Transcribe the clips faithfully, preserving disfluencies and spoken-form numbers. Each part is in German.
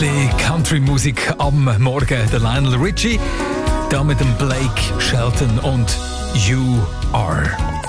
bisschen Country-Musik am Morgen. Der Lionel Richie, da mit dem Blake Shelton und You Are.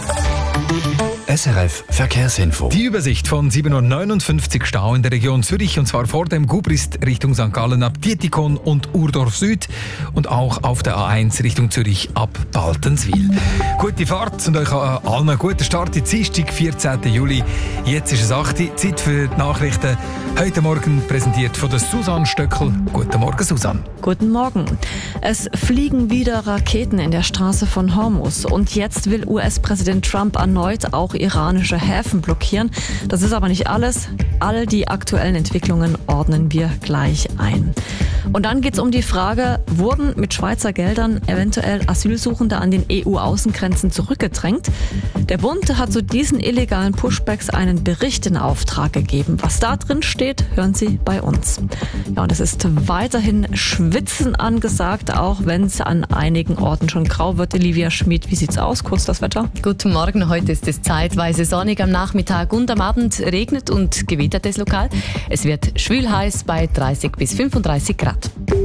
S R F Verkehrsinfo. Die Übersicht von sieben Uhr neunundfünfzig Stau in der Region Zürich, und zwar vor dem Gubrist Richtung Sankt Gallen ab Dietikon und Urdorf Süd und auch auf der A eins Richtung Zürich ab Baltenswil. Gute Fahrt und euch allen einen guten Start in Dienstag, vierzehnten Juli. Jetzt ist es acht Uhr, Zeit für die Nachrichten. Heute Morgen präsentiert von der Susanne Stöckel. Guten Morgen, Susanne. Guten Morgen. Es fliegen wieder Raketen in der Straße von Hormuz. Und jetzt will U S-Präsident Trump erneut auch iranische Häfen blockieren. Das ist aber nicht alles. All die aktuellen Entwicklungen ordnen wir gleich ein. Und dann geht es um die Frage, wurden mit Schweizer Geldern eventuell Asylsuchende an den E U-Außengrenzen zurückgedrängt? Der Bund hat zu diesen illegalen Pushbacks einen Bericht in Auftrag gegeben. Was da drin steht, hören Sie bei uns. Ja, und es ist weiterhin Schwitzen angesagt, auch wenn es an einigen Orten schon grau wird. Olivia Schmid, wie sieht's aus? Kurz das Wetter. Guten Morgen, heute ist es zeitweise sonnig, am Nachmittag und am Abend regnet und gewittert es lokal. Es wird schwül heiß bei dreißig bis fünfunddreißig Grad.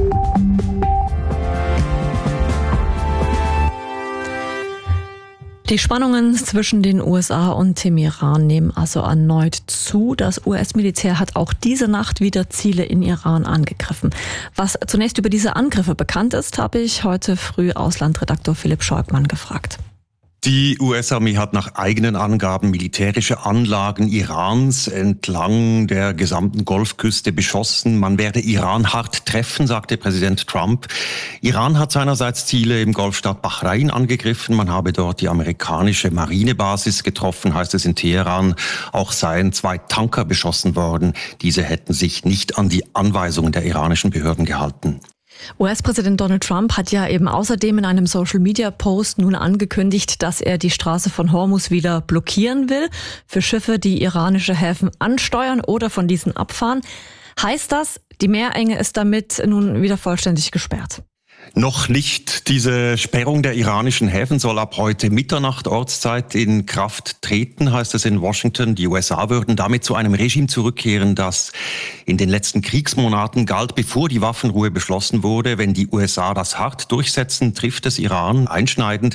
Die Spannungen zwischen den U S A und dem Iran nehmen also erneut zu. Das U S-Militär hat auch diese Nacht wieder Ziele in Iran angegriffen. Was zunächst über diese Angriffe bekannt ist, habe ich heute früh Auslandredaktor Philipp Scheubmann gefragt. Die U S-Armee hat nach eigenen Angaben militärische Anlagen Irans entlang der gesamten Golfküste beschossen. Man werde Iran hart treffen, sagte Präsident Trump. Iran hat seinerseits Ziele im Golfstaat Bahrain angegriffen. Man habe dort die amerikanische Marinebasis getroffen, heißt es in Teheran. Auch seien zwei Tanker beschossen worden. Diese hätten sich nicht an die Anweisungen der iranischen Behörden gehalten. U S-Präsident Donald Trump hat ja eben außerdem in einem Social-Media-Post nun angekündigt, dass er die Straße von Hormuz wieder blockieren will für Schiffe, die iranische Häfen ansteuern oder von diesen abfahren. Heißt das, die Meerenge ist damit nun wieder vollständig gesperrt? Noch nicht. Diese Sperrung der iranischen Häfen soll ab heute Mitternacht Ortszeit in Kraft treten, heißt es in Washington. Die U S A würden damit zu einem Regime zurückkehren, das in den letzten Kriegsmonaten galt, bevor die Waffenruhe beschlossen wurde. Wenn die U S A das hart durchsetzen, trifft es Iran einschneidend.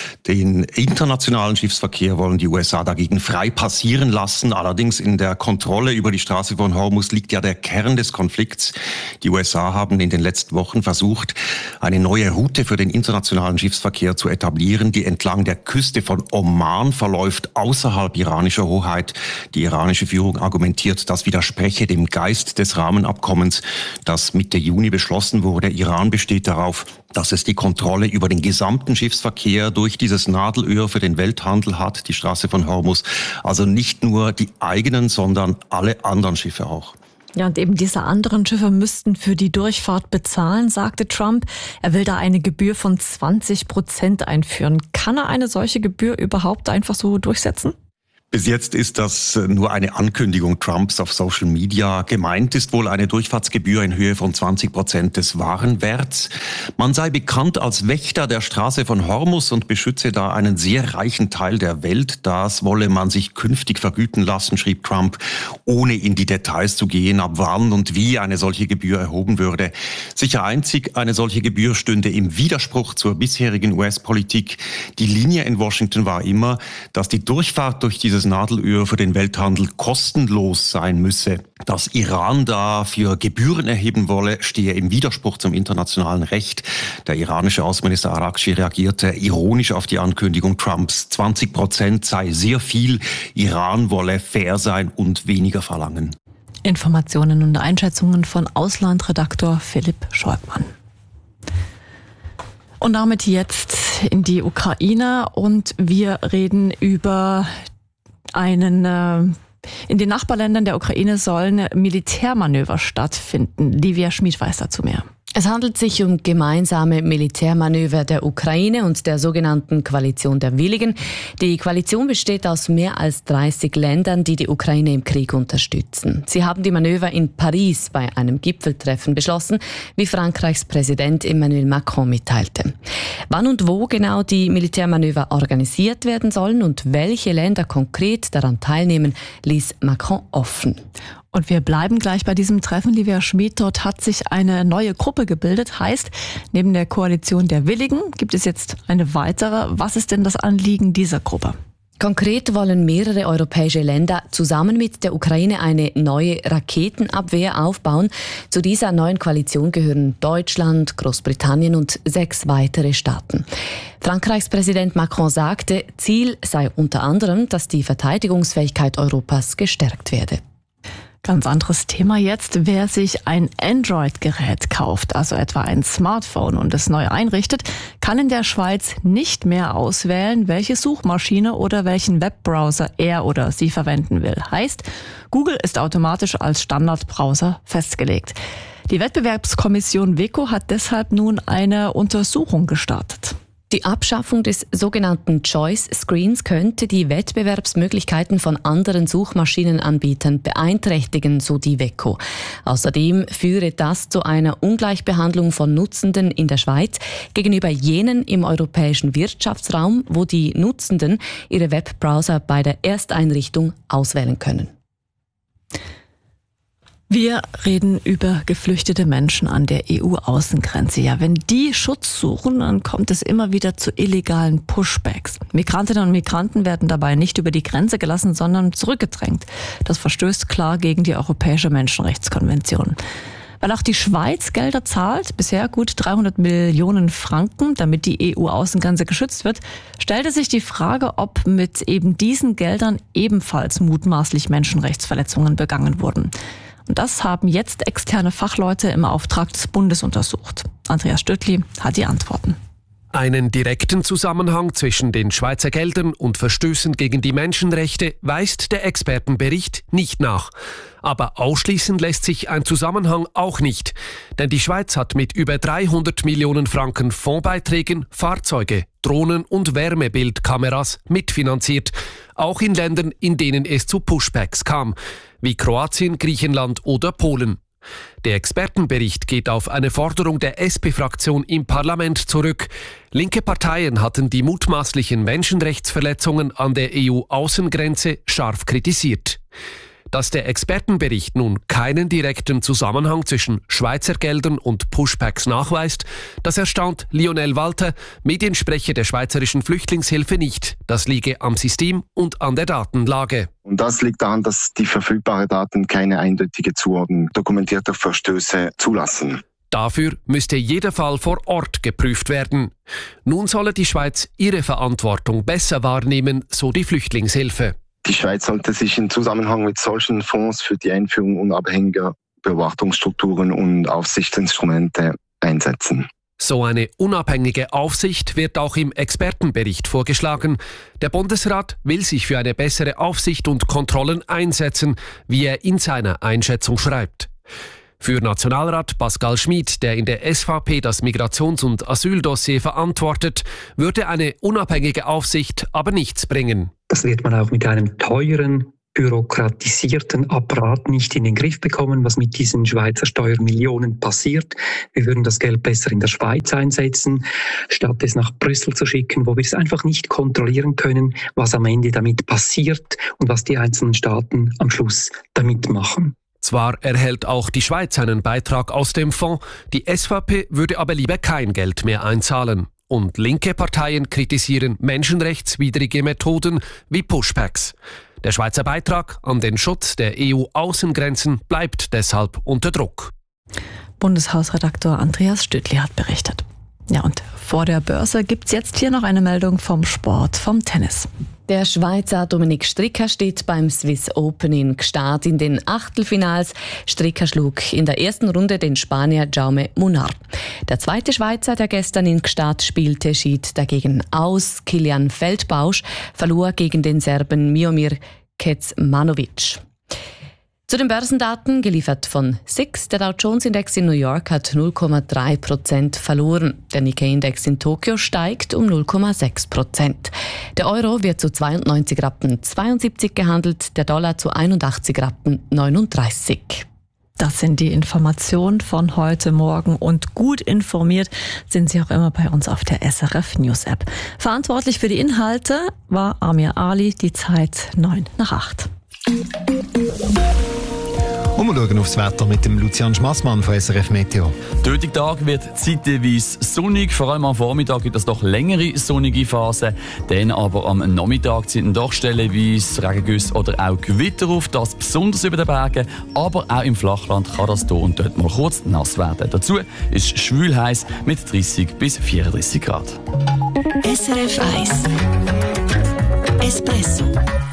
Den internationalen Schiffsverkehr wollen die U S A dagegen frei passieren lassen. Allerdings in der Kontrolle über die Straße von Hormuz liegt ja der Kern des Konflikts. Die U S A haben in den letzten Wochen versucht, eine neue Route für den internationalen Schiffsverkehr zu etablieren, die entlang der Küste von Oman verläuft, außerhalb iranischer Hoheit. Die iranische Führung argumentiert, das widerspreche dem Geist des Rahmenabkommens, das Mitte Juni beschlossen wurde. Iran besteht darauf, dass es die Kontrolle über den gesamten Schiffsverkehr durch dieses Nadelöhr für den Welthandel hat, die Straße von Hormuz. Also nicht nur die eigenen, sondern alle anderen Schiffe auch. Ja, und eben diese anderen Schiffe müssten für die Durchfahrt bezahlen, sagte Trump. Er will da eine Gebühr von zwanzig Prozent einführen. Kann er eine solche Gebühr überhaupt einfach so durchsetzen? Bis jetzt ist das nur eine Ankündigung Trumps auf Social Media. Gemeint ist wohl eine Durchfahrtsgebühr in Höhe von zwanzig Prozent des Warenwerts. Man sei bekannt als Wächter der Straße von Hormuz und beschütze da einen sehr reichen Teil der Welt. Das wolle man sich künftig vergüten lassen, schrieb Trump, ohne in die Details zu gehen, ab wann und wie eine solche Gebühr erhoben würde. Sicher einzig, eine solche Gebühr stünde im Widerspruch zur bisherigen U S-Politik. Die Linie in Washington war immer, dass die Durchfahrt durch dieses Nadelöhr für den Welthandel kostenlos sein müsse. Dass Iran dafür Gebühren erheben wolle, stehe im Widerspruch zum internationalen Recht. Der iranische Außenminister Araghchi reagierte ironisch auf die Ankündigung Trumps. zwanzig Prozent sei sehr viel. Iran wolle fair sein und weniger verlangen. Informationen und Einschätzungen von Auslandredaktor Philipp Scheubmann. Und damit jetzt in die Ukraine, und wir reden über einen, äh, in den Nachbarländern der Ukraine sollen Militärmanöver stattfinden. Livia Schmid weiß dazu mehr. Es handelt sich um gemeinsame Militärmanöver der Ukraine und der sogenannten Koalition der Willigen. Die Koalition besteht aus mehr als dreißig Ländern, die die Ukraine im Krieg unterstützen. Sie haben die Manöver in Paris bei einem Gipfeltreffen beschlossen, wie Frankreichs Präsident Emmanuel Macron mitteilte. Wann und wo genau die Militärmanöver organisiert werden sollen und welche Länder konkret daran teilnehmen, ließ Macron offen. Und wir bleiben gleich bei diesem Treffen. Livia Schmid, dort hat sich eine neue Gruppe gebildet. Heißt, neben der Koalition der Willigen gibt es jetzt eine weitere. Was ist denn das Anliegen dieser Gruppe? Konkret wollen mehrere europäische Länder zusammen mit der Ukraine eine neue Raketenabwehr aufbauen. Zu dieser neuen Koalition gehören Deutschland, Großbritannien und sechs weitere Staaten. Frankreichs Präsident Macron sagte, Ziel sei unter anderem, dass die Verteidigungsfähigkeit Europas gestärkt werde. Ganz anderes Thema jetzt. Wer sich ein Android-Gerät kauft, also etwa ein Smartphone, und es neu einrichtet, kann in der Schweiz nicht mehr auswählen, welche Suchmaschine oder welchen Webbrowser er oder sie verwenden will. Heißt, Google ist automatisch als Standardbrowser festgelegt. Die Wettbewerbskommission WEKO hat deshalb nun eine Untersuchung gestartet. Die Abschaffung des sogenannten Choice Screens könnte die Wettbewerbsmöglichkeiten von anderen Suchmaschinenanbietern beeinträchtigen, so die WEKO. Außerdem führe das zu einer Ungleichbehandlung von Nutzenden in der Schweiz gegenüber jenen im europäischen Wirtschaftsraum, wo die Nutzenden ihre Webbrowser bei der Ersteinrichtung auswählen können. Wir reden über geflüchtete Menschen an der E U-Außengrenze. Ja, wenn die Schutz suchen, dann kommt es immer wieder zu illegalen Pushbacks. Migrantinnen und Migranten werden dabei nicht über die Grenze gelassen, sondern zurückgedrängt. Das verstößt klar gegen die Europäische Menschenrechtskonvention. Weil auch die Schweiz Gelder zahlt, bisher gut dreihundert Millionen Franken, damit die E U-Außengrenze geschützt wird, stellte sich die Frage, ob mit eben diesen Geldern ebenfalls mutmaßlich Menschenrechtsverletzungen begangen wurden. Und das haben jetzt externe Fachleute im Auftrag des Bundes untersucht. Andreas Stöttli hat die Antworten. Einen direkten Zusammenhang zwischen den Schweizer Geldern und Verstößen gegen die Menschenrechte weist der Expertenbericht nicht nach. Aber ausschließen lässt sich ein Zusammenhang auch nicht. Denn die Schweiz hat mit über dreihundert Millionen Franken Fondsbeiträgen Fahrzeuge, Drohnen und Wärmebildkameras mitfinanziert. Auch in Ländern, in denen es zu Pushbacks kam, wie Kroatien, Griechenland oder Polen. Der Expertenbericht geht auf eine Forderung der S P-Fraktion im Parlament zurück. Linke Parteien hatten die mutmaßlichen Menschenrechtsverletzungen an der E U-Außengrenze scharf kritisiert. Dass der Expertenbericht nun keinen direkten Zusammenhang zwischen Schweizer Geldern und Pushbacks nachweist, das erstaunt Lionel Walter, Mediensprecher der Schweizerischen Flüchtlingshilfe, nicht. Das liege am System und an der Datenlage. Und das liegt daran, dass die verfügbaren Daten keine eindeutige Zuordnung dokumentierter Verstöße zulassen. Dafür müsste jeder Fall vor Ort geprüft werden. Nun solle die Schweiz ihre Verantwortung besser wahrnehmen, so die Flüchtlingshilfe. Die Schweiz sollte sich im Zusammenhang mit solchen Fonds für die Einführung unabhängiger Beobachtungsstrukturen und Aufsichtsinstrumente einsetzen. So eine unabhängige Aufsicht wird auch im Expertenbericht vorgeschlagen. Der Bundesrat will sich für eine bessere Aufsicht und Kontrollen einsetzen, wie er in seiner Einschätzung schreibt. Für Nationalrat Pascal Schmid, der in der S V P das Migrations- und Asyldossier verantwortet, würde eine unabhängige Aufsicht aber nichts bringen. Das wird man auch mit einem teuren, bürokratisierten Apparat nicht in den Griff bekommen, was mit diesen Schweizer Steuermillionen passiert. Wir würden das Geld besser in der Schweiz einsetzen, statt es nach Brüssel zu schicken, wo wir es einfach nicht kontrollieren können, was am Ende damit passiert und was die einzelnen Staaten am Schluss damit machen. Zwar erhält auch die Schweiz einen Beitrag aus dem Fonds, die S V P würde aber lieber kein Geld mehr einzahlen. Und linke Parteien kritisieren menschenrechtswidrige Methoden wie Pushbacks. Der Schweizer Beitrag an den Schutz der E U-Außengrenzen bleibt deshalb unter Druck. Bundeshausredaktor Andreas Stöttli hat berichtet. Ja, und vor der Börse gibt's jetzt hier noch eine Meldung vom Sport, vom Tennis. Der Schweizer Dominik Stricker steht beim Swiss Open in Gstaad in den Achtelfinals. Stricker schlug in der ersten Runde den Spanier Jaume Munar. Der zweite Schweizer, der gestern in Gstaad spielte, schied dagegen aus. Kilian Feldbausch verlor gegen den Serben Miomir Kecmanovic. Zu den Börsendaten, geliefert von S I X. Der Dow Jones Index in New York hat null Komma drei Prozent verloren. Der Nikkei Index in Tokio steigt um null Komma sechs Prozent. Der Euro wird zu zweiundneunzig Rappen zweiundsiebzig gehandelt, der Dollar zu einundachtzig Rappen neununddreißig. Das sind die Informationen von heute Morgen und gut informiert sind Sie auch immer bei uns auf der S R F News App. Verantwortlich für die Inhalte war Amir Ali, die Zeit neun nach acht. Und wir schauen aufs Wetter mit dem Lucian Schmassmann von S R F Meteo. Der heutige Tag wird zeitweise sonnig, vor allem am Vormittag gibt es doch längere sonnige Phasen. Dann aber am Nachmittag sind doch stellenweise Regengüsse oder auch Gewitter auf, das besonders über den Bergen, aber auch im Flachland kann das hier und dort mal kurz nass werden. Dazu ist es schwül heiß mit dreißig bis vierunddreißig Grad. S R F eins Espresso.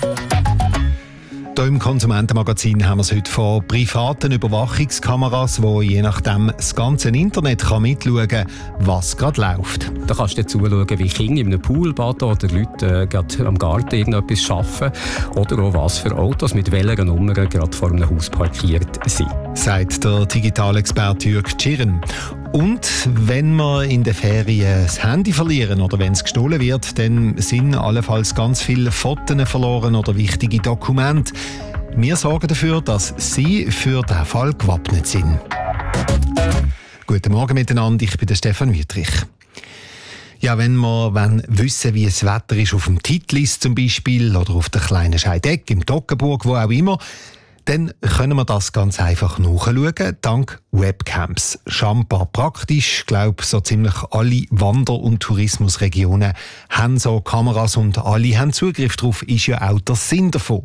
Hier im Konsumentenmagazin haben wir es heute von privaten Überwachungskameras, die je nachdem das ganze Internet kann mitschauen kann, was gerade läuft. Da kannst du zuschauen, wie Kinder in einem Pool baden oder Leute äh, gerade am Garten irgendetwas arbeiten oder auch was für Autos mit welcher Nummer gerade vor einem Haus parkiert sind. Sagt der Digitalexperte Jürg Tschirren. Und wenn wir in den Ferien das Handy verlieren oder wenn es gestohlen wird, dann sind allenfalls ganz viele Fotos verloren oder wichtige Dokumente. Wir sorgen dafür, dass Sie für diesen Fall gewappnet sind. Guten Morgen miteinander, ich bin der Stefan Wüttrich. Ja, wenn wir wollen wissen, wie das Wetter ist auf dem Titlis zum Beispiel oder auf der kleinen Scheideck, im Toggenburg, wo auch immer, dann können wir das ganz einfach nachschauen, dank Webcams. Schambar praktisch. Ich glaube, so ziemlich alle Wander- und Tourismusregionen haben so Kameras und alle haben Zugriff darauf, ist ja auch der Sinn davon.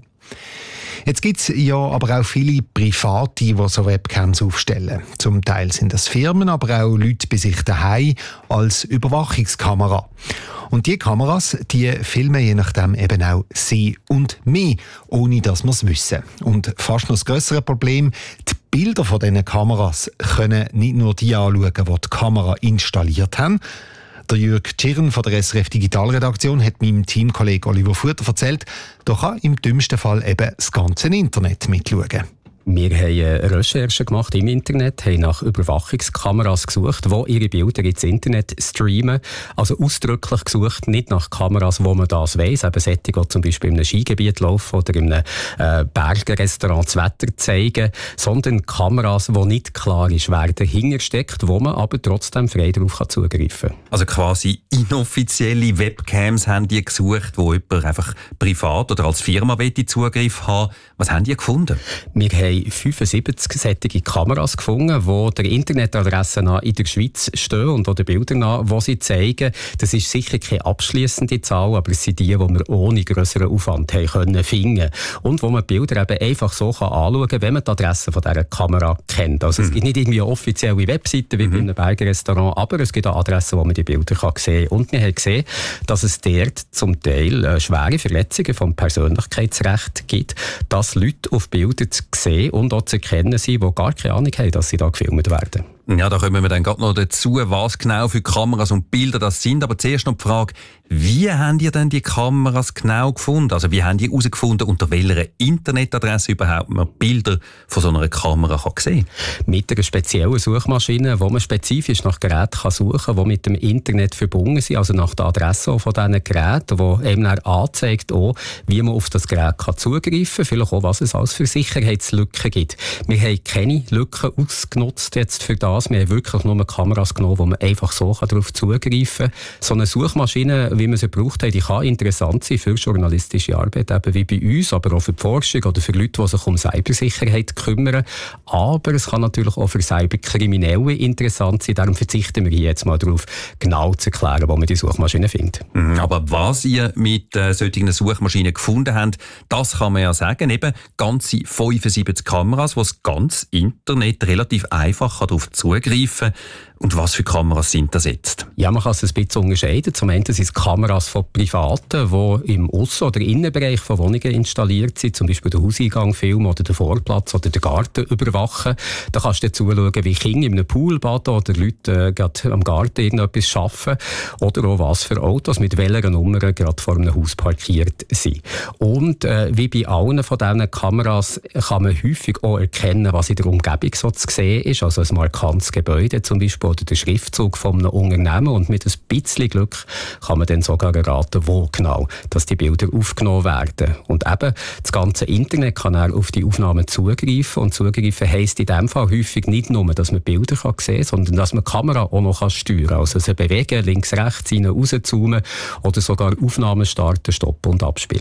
Jetzt gibt es ja aber auch viele Private, die so Webcams aufstellen. Zum Teil sind das Firmen, aber auch Leute bei sich daheim als Überwachungskamera. Und die Kameras, die filmen je nachdem eben auch sie und mich, ohne dass wir es wissen. Und fast noch das grössere Problem, die Bilder von diesen Kameras können nicht nur die anschauen, die die Kamera installiert haben. Der Jürg Tschirren von der S R F Digitalredaktion hat meinem Teamkollegen Oliver Futter erzählt, da kann im dümmsten Fall eben das ganze Internet mitschauen. Wir haben Recherchen gemacht im Internet, haben nach Überwachungskameras gesucht, die ihre Bilder ins Internet streamen. Also ausdrücklich gesucht, nicht nach Kameras, wo man das weiss, eben solche, die zum Beispiel in einem Skigebiet laufen oder in einem äh, Bergrestaurant das Wetter zeigen, sondern Kameras, wo nicht klar ist, wer dahinter steckt, wo man aber trotzdem frei darauf kann zugreifen kann. Also quasi inoffizielle Webcams haben die gesucht, wo jemand einfach privat oder als Firma Zugriff haben will. Was haben die gefunden? Wir haben fünfundsiebzig solche Kameras gefunden, die der Internetadresse nach in der Schweiz stehen und auch den Bildern nach, wo sie zeigen. Das ist sicher keine abschliessende Zahl, aber es sind die, die wir ohne grösseren Aufwand haben können finden. Und wo man die Bilder eben einfach so kann anschauen kann, wenn man die Adresse von dieser Kamera kennt. Also mhm. es gibt nicht irgendwie eine offizielle Webseite wie mhm. bei einem Bergrestaurant, aber es gibt auch Adressen, wo man die Bilder kann sehen kann. Und wir haben gesehen, dass es dort zum Teil äh, schwere Verletzungen vom Persönlichkeitsrecht gibt, dass Leute auf Bilder zu sehen und auch zu erkennen sind, die gar keine Ahnung haben, dass sie da gefilmt werden. Ja, da kommen wir dann gerade noch dazu, was genau für Kameras und Bilder das sind. Aber zuerst noch die Frage, wie habt ihr denn die Kameras genau gefunden? Also wie habt ihr herausgefunden, unter welcher Internetadresse überhaupt man Bilder von so einer Kamera kann sehen kann? Mit einer speziellen Suchmaschine, wo man spezifisch nach Geräten kann suchen kann, die mit dem Internet verbunden sind, also nach der Adresse von diesen Geräten, die eben dann anzeigt, auch, wie man auf das Gerät kann zugreifen kann, vielleicht auch, was es alles für Sicherheitslücken gibt. Wir haben keine Lücken ausgenutzt jetzt für das. Wir haben wirklich nur Kameras genommen, wo man einfach so darauf zugreifen kann. So eine Suchmaschine, wie wir sie gebraucht haben, die kann interessant sein für journalistische Arbeit, eben wie bei uns, aber auch für die Forschung oder für Leute, die sich um Cybersicherheit kümmern. Aber es kann natürlich auch für Cyberkriminelle interessant sein. Darum verzichten wir hier jetzt mal darauf, genau zu erklären, wo man die Suchmaschine findet. Aber was ihr mit äh, solchen Suchmaschinen gefunden habt, das kann man ja sagen. Eben ganze fünfundsiebzig Kameras, die das ganze Internet relativ einfach darauf zugreifen kann. Und was für Kameras sind das jetzt? Ja, man kann es ein bisschen unterscheiden. Zum einen sind es Kameras von Privaten, die im Aussen- oder Innenbereich von Wohnungen installiert sind, zum Beispiel den Hauseingang filmen oder den Vorplatz oder den Garten überwachen. Da kannst du zuschauen, wie Kinder in einem Pool baden oder Leute äh, gerade am Garten irgendetwas arbeiten oder auch was für Autos mit welcher Nummer gerade vor einem Haus parkiert sind. Und äh, wie bei allen von diesen Kameras kann man häufig auch erkennen, was in der Umgebung so zu sehen ist, also ein markantes Gebäude zum Beispiel oder der Schriftzug von einem Unternehmen, und mit ein bisschen Glück kann man dann sogar erraten, wo genau dass die Bilder aufgenommen werden. Und eben, das ganze Internet kann auch auf die Aufnahmen zugreifen, und zugreifen heisst in diesem Fall häufig nicht nur, dass man Bilder kann sehen kann, sondern dass man die Kamera auch noch steuern kann. Also sie bewegen, links, rechts, rein, rauszoomen oder sogar Aufnahmen starten, stoppen und abspielen.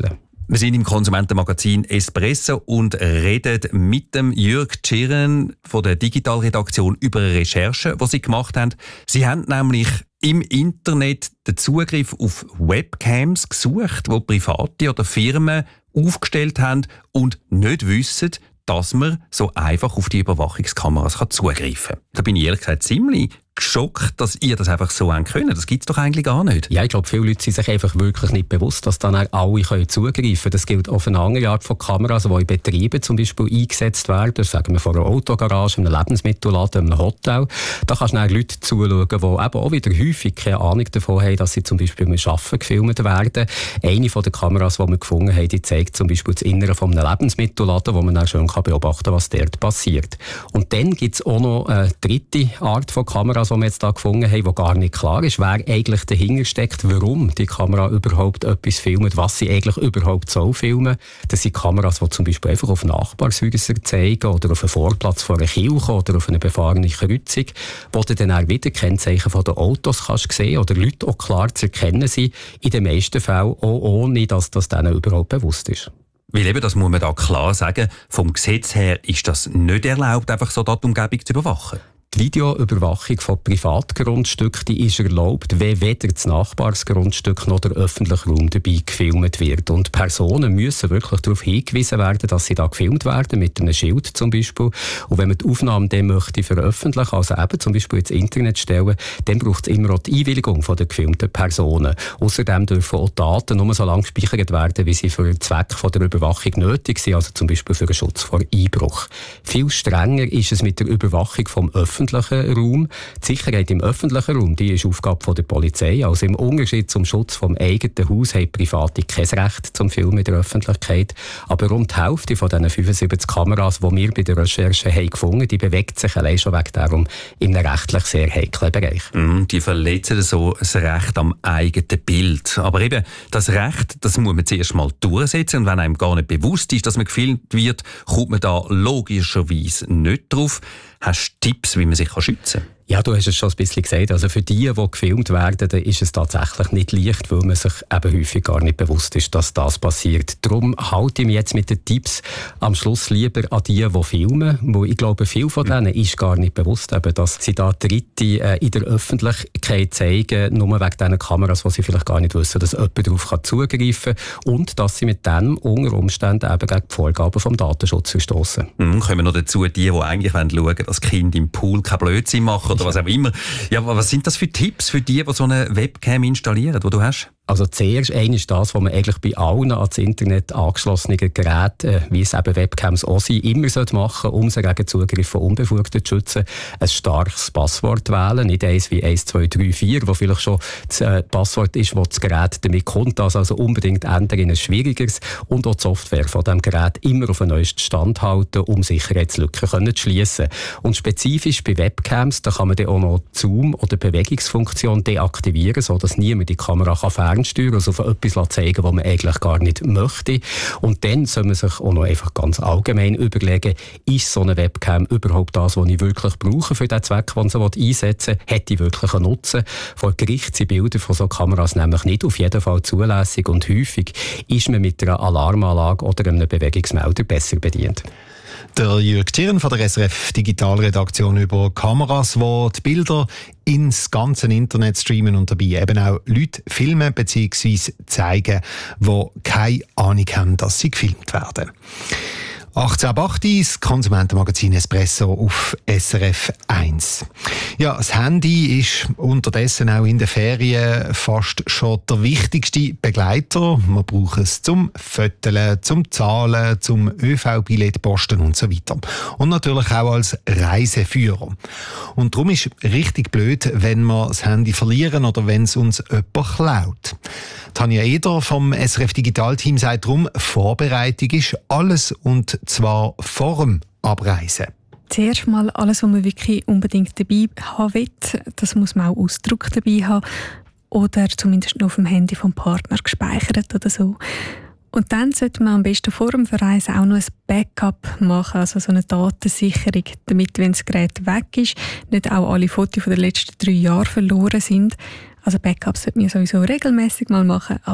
Wir sind im Konsumentenmagazin Espresso und reden mit dem Jürg Tschirren von der Digitalredaktion über eine Recherche, die sie gemacht haben. Sie haben nämlich im Internet den Zugriff auf Webcams gesucht, die Private oder Firmen aufgestellt haben und nicht wissen, dass man so einfach auf die Überwachungskameras zugreifen kann. Da bin ich ehrlich gesagt ziemlich geschockt, dass ihr das einfach so haben können. Das gibt es doch eigentlich gar nicht. Ja, ich glaube, viele Leute sind sich einfach wirklich nicht bewusst, dass dann alle können zugreifen können. Das gilt auch für eine andere Art von Kameras, die in Betrieben zum Beispiel eingesetzt werden. Sagen wir von einer Autogarage, einem Lebensmittelladen, einem Hotel. Da kannst du dann Leute zuschauen, die eben auch wieder häufig keine Ahnung davon haben, dass sie zum Beispiel beim Arbeiten gefilmt werden. Eine von den Kameras, die wir gefunden haben, die zeigt zum Beispiel das Innere von einem Lebensmittelladen, wo man dann schön beobachten kann, was dort passiert. Und dann gibt es auch noch eine dritte Art von Kameras, die wir jetzt hier gefunden haben, wo gar nicht klar ist, wer eigentlich dahinter steckt, warum die Kamera überhaupt etwas filmt, was sie eigentlich überhaupt soll filmen. Das sind Kameras, die zum Beispiel einfach auf Nachbarshäuser zeigen oder auf einen Vorplatz von einer Kirche oder auf eine befahrene Kreuzung, wo du dann auch wieder Kennzeichen von den Autos kannst sehen oder Leute auch klar zu erkennen sind, in den meisten Fällen auch ohne, dass das denen überhaupt bewusst ist. Weil eben, das muss man da klar sagen, vom Gesetz her ist das nicht erlaubt, einfach so die Umgebung zu überwachen. Die Videoüberwachung von Privatgrundstücken die ist erlaubt, wenn weder das Nachbarsgrundstück noch der öffentliche Raum dabei gefilmt wird. Und Personen müssen wirklich darauf hingewiesen werden, dass sie da gefilmt werden, mit einem Schild zum Beispiel. Und wenn man die Aufnahmen dann möchte veröffentlichen, also eben zum Beispiel ins Internet stellen, dann braucht es immer auch die Einwilligung von der gefilmten Personen. Außerdem dürfen auch Daten nur so lange gespeichert werden, wie sie für den Zweck von der Überwachung nötig sind, also zum Beispiel für den Schutz vor Einbruch. Viel strenger ist es mit der Überwachung vom öffentlichen Raum. Die Sicherheit im öffentlichen Raum, die ist Aufgabe von der Polizei. Also im Unterschied zum Schutz vom eigenen Haus haben Private kein Recht zum Filmen in der Öffentlichkeit. Aber rund die Hälfte von diesen fünfundsiebzig Kameras, die wir bei der Recherche haben gefunden, die bewegt sich allein schon wegen darum in einem rechtlich sehr heiklen Bereich. Mm, die verletzen so das Recht am eigenen Bild. Aber eben, das Recht, das muss man zuerst mal durchsetzen. Und wenn einem gar nicht bewusst ist, dass man gefilmt wird, kommt man da logischerweise nicht drauf. Hast du Tipps, wie man sich schützen kann? Ja, du hast es schon ein bisschen gesagt. Also für die, die gefilmt werden, da ist es tatsächlich nicht leicht, weil man sich eben häufig gar nicht bewusst ist, dass das passiert. Darum halte ich mich jetzt mit den Tipps am Schluss lieber an die, die filmen. Weil ich glaube, viele von denen ist gar nicht bewusst, eben, dass sie da Dritte äh, in der Öffentlichkeit zeigen, nur wegen diesen Kameras, wo sie vielleicht gar nicht wissen, dass jemand darauf kann zugreifen kann und dass sie mit dem unter Umständen eben gegen die Vorgaben vom Datenschutz verstoßen. Mhm, kommen wir noch dazu, die, die eigentlich schauen wollen, dass Kinder im Pool kein Blödsinn machen oder was auch immer. Ja, aber was sind das für Tipps für die, die so eine Webcam installieren, die du hast? Also zuerst ein ist das, was man eigentlich bei allen ans Internet angeschlossenen Geräten, äh, wie es eben Webcams auch sind, immer machen sollte, um sie gegen Zugriff von Unbefugten zu schützen. Ein starkes Passwort wählen, nicht eins wie eins zwei drei vier, wo vielleicht schon das äh, Passwort ist, das das Gerät damit kommt. Das also unbedingt ändern in ein schwierigeres. Und auch die Software von diesem Gerät immer auf den neuesten Stand halten, um Sicherheitslücken zu schliessen. Und spezifisch bei Webcams, da kann man dann auch noch die Zoom- oder Bewegungsfunktion deaktivieren, sodass niemand die Kamera kann fernsteuern, also auf etwas zeigen, was man eigentlich gar nicht möchte. Und dann soll man sich auch noch einfach ganz allgemein überlegen, ist so eine Webcam überhaupt das, was ich wirklich brauche für den Zweck, den sie einsetzen will? Hat die wirklich einen Nutzen? Vor Gericht sind Bilder von so Kameras nämlich nicht auf jeden Fall zulässig und häufig ist man mit einer Alarmanlage oder einem Bewegungsmelder besser bedient. Der Jürg Tschirren von der S R F Digitalredaktion über Kameras, die die Bilder ins ganze Internet streamen und dabei eben auch Leute filmen bzw. zeigen, die keine Ahnung haben, dass sie gefilmt werden. achtzehn ab acht, das Konsumentenmagazin Espresso auf S R F eins. Ja, das Handy ist unterdessen auch in den Ferien fast schon der wichtigste Begleiter. Man braucht es zum Föteln, zum Zahlen, zum Ö V-Billett posten und so weiter. Und natürlich auch als Reiseführer. Und darum ist es richtig blöd, wenn wir das Handy verlieren oder wenn es uns jemand klaut. Tanja Eder vom S R F Digitalteam sagt darum, Vorbereitung ist alles und zwar vor dem Abreisen. Zuerst mal alles, was man wirklich unbedingt dabei haben will, das muss man auch Ausdruck dabei haben oder zumindest noch auf dem Handy vom Partner gespeichert oder so. Und dann sollte man am besten vor dem Verreisen auch noch ein Backup machen, also so eine Datensicherung, damit, wenn das Gerät weg ist, nicht auch alle Fotos von den letzten drei Jahren verloren sind. Also Backups sollte man sowieso regelmäßig mal machen, aber ja,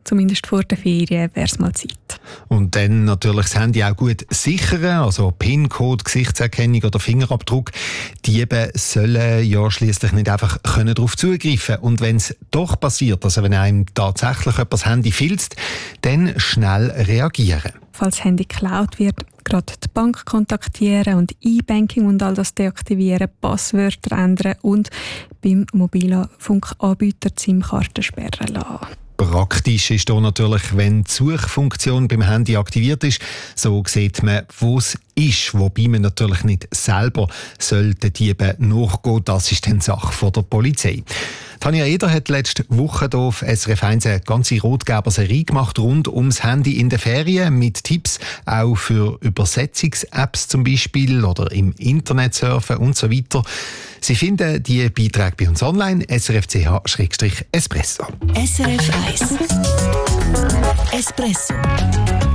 zumindest vor der Ferien wäre es mal Zeit. Und dann natürlich das Handy auch gut sichern, also PIN-Code, Gesichtserkennung oder Fingerabdruck. Diebe sollen ja schliesslich nicht einfach können darauf zugreifen. Und wenn es doch passiert, also wenn einem tatsächlich jemand das Handy filzt, dann schnell reagieren. Falls das Handy geklaut wird, gerade die Bank kontaktieren und E-Banking und all das deaktivieren, Passwörter ändern und beim Mobilfunkanbieter die SIM-Karte sperren lassen. Praktisch ist hier natürlich, wenn die Suchfunktion beim Handy aktiviert ist, so sieht man, wo es ist, wobei man natürlich nicht selber soll den Dieben nachgehen. Das ist dann Sache von der Polizei. Tanja Eder hat letzte Woche hier auf S R F eins eine ganze Rotgeber-Serie gemacht rund ums Handy in den Ferien mit Tipps auch für Übersetzungs-Apps zum Beispiel oder im Internet surfen und so weiter. Sie finden die Beiträge bei uns online, S R F C H Espresso. S R F eins Espresso.